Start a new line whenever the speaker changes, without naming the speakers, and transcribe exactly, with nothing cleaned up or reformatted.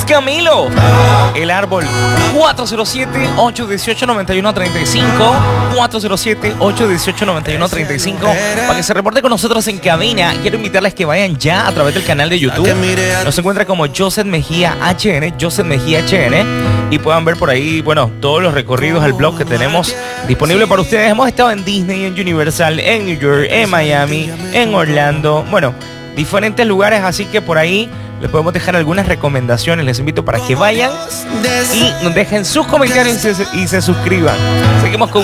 Camilo. El árbol. cuatro cero siete, ocho uno ocho, nueve uno tres cinco. cuatro cero siete, ocho uno ocho, nueve uno tres cinco. Para que se reporte con nosotros en cabina. Quiero invitarles que vayan ya a través del canal de YouTube. Nos encuentra como Joseph Mejía H N. Joseph Mejía H N. Y puedan ver por ahí, bueno, todos los recorridos al blog que tenemos disponible para ustedes. Hemos estado en Disney, en Universal, en New York, en Miami, en Orlando. Bueno, diferentes lugares, así que por ahí les podemos dejar algunas recomendaciones. Les invito para que vayan y nos dejen sus comentarios y se, y se suscriban. Seguimos con